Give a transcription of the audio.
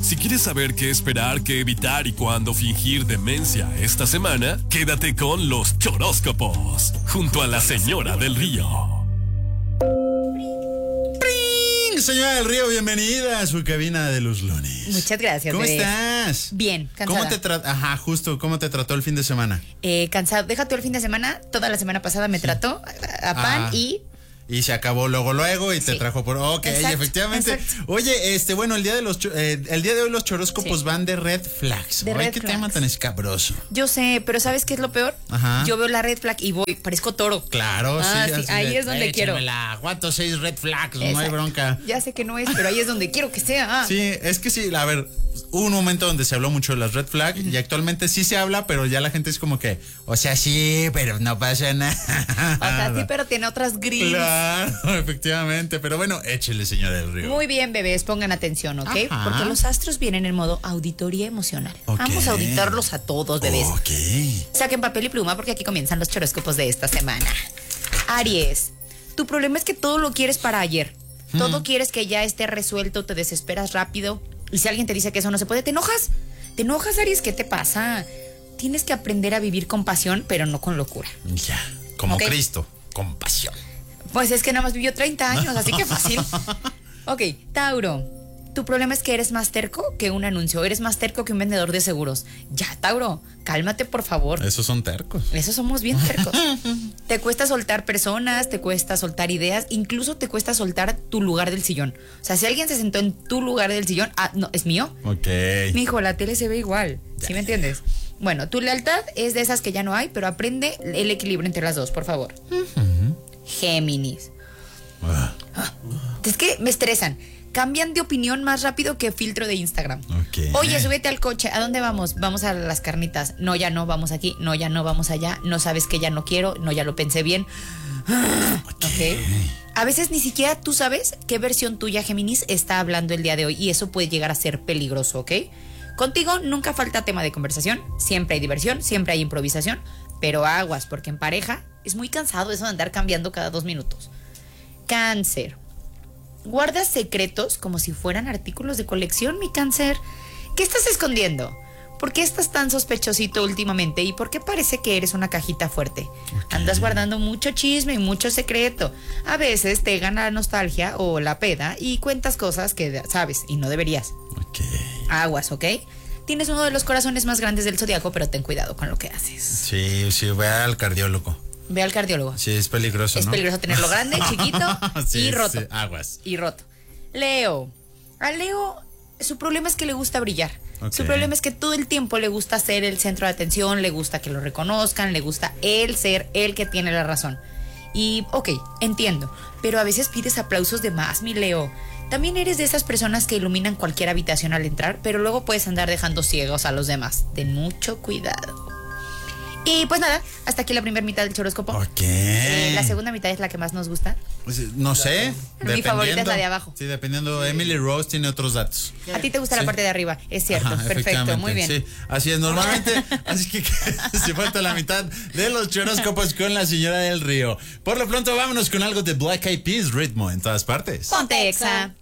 Si quieres saber qué esperar, qué evitar y cuándo fingir demencia esta semana, quédate con los choróscopos, junto a la Señora del Río. Señora del Río, bienvenida a su cabina de los lunes. Muchas gracias. ¿Cómo bebé. estás? Bien, cansada. ¿Cómo te trató el fin de semana? Cansado. Deja tú el fin de semana. Toda la semana pasada me trató a pan y se acabó luego y te trajo por... Ok, exacto, efectivamente. Exacto. Oye, bueno, el día de hoy los choróscopos van de red flags. Red qué flags. tema tan escabroso. Yo sé, pero ¿sabes qué es lo peor? Ajá. Yo veo la red flag y voy, parezco toro. Claro, sí. Ahí es donde quiero. Aguanto 6 red flags, no hay Exacto. bronca. Ya sé que no es, pero ahí es donde quiero que sea. Sí, es que sí, a ver, hubo un momento donde se habló mucho de las red flags y actualmente sí se habla, pero ya la gente es como que, o sea, sí, pero no pasa nada. O sea, sí, pero tiene otras gris. Claro, efectivamente, pero bueno, échele, Señora del Río. Muy bien, bebés, pongan atención, ¿ok? Ajá. Porque los astros vienen en modo auditoría emocional. Ok. Vamos a auditarlos a todos, bebés. Ok. Saquen papel y pluma porque aquí comienzan los choróscopos de esta semana. Aries, tu problema es que todo lo quieres para ayer. Todo quieres que ya esté resuelto, te desesperas rápido. Y si alguien te dice que eso no se puede, te enojas. Te enojas, Aries, ¿qué te pasa? Tienes que aprender a vivir con pasión, pero no con locura. Ya, como Ok. Cristo, con pasión. Pues es que nada más vivió 30 años, así que fácil. Ok, Tauro. Tu problema es que eres más terco que un anuncio, eres más terco que un vendedor de seguros. Ya, Tauro, cálmate, por favor. Esos son tercos. Esos somos bien tercos. Te cuesta soltar personas, te cuesta soltar ideas, incluso te cuesta soltar tu lugar del sillón. O sea, si alguien se sentó en tu lugar del sillón, no, es mío. Ok. Mijo, la tele se ve igual. ¿Sí me entiendes? Bueno, tu lealtad es de esas que ya no hay, pero aprende el equilibrio entre las dos, por favor. Géminis. Es que me estresan. Cambian de opinión más rápido que filtro de Instagram. Ok. Oye, súbete al coche. ¿A dónde vamos? Vamos a las carnitas. No, ya no, vamos aquí. No, ya no, vamos allá. No sabes que ya no quiero. No, ya lo pensé bien. Ok. A veces ni siquiera tú sabes qué versión tuya, Géminis, está hablando el día de hoy. Y eso puede llegar a ser peligroso, ¿ok? Contigo nunca falta tema de conversación. Siempre hay diversión, siempre hay improvisación. Pero aguas, porque en pareja es muy cansado eso de andar cambiando cada 2 minutos. Cáncer. Guardas secretos como si fueran artículos de colección, mi Cáncer. ¿Qué estás escondiendo? ¿Por qué estás tan sospechosito últimamente? ¿Y por qué parece que eres una cajita fuerte? Andas guardando mucho chisme y mucho secreto. A veces te gana la nostalgia o la peda y cuentas cosas que sabes y no deberías. Ok. Aguas, ¿ok? Tienes uno de los corazones más grandes del zodiaco, pero ten cuidado con lo que haces. Sí, voy al cardiólogo. Ve al cardiólogo. Sí, es peligroso, Es ¿no? peligroso tenerlo grande, chiquito Sí, y roto. sí, aguas. Y roto. Leo. A Leo, su problema es que le gusta brillar. Ok. Su problema es que todo el tiempo le gusta ser el centro de atención, le gusta que lo reconozcan, le gusta él ser el que tiene la razón. Y, ok, entiendo, pero a veces pides aplausos de más, mi Leo. También eres de esas personas que iluminan cualquier habitación al entrar, pero luego puedes andar dejando ciegos a los demás. Ten mucho cuidado. Y pues nada, hasta aquí la primera mitad del choróscopo. Ok. La segunda mitad es la que más nos gusta. Pues, no sé. Mi favorita es la de abajo. Sí, dependiendo. Emily Rose tiene otros datos. A ti te gusta la Sí. parte de arriba, es cierto. Ajá, Perfecto, muy bien. Sí, así es normalmente. Así que se falta la mitad de los choróscopos con la Señora del Río. Por lo pronto, vámonos con algo de Black Eyed Peas, ritmo en todas partes. Ponte Exa.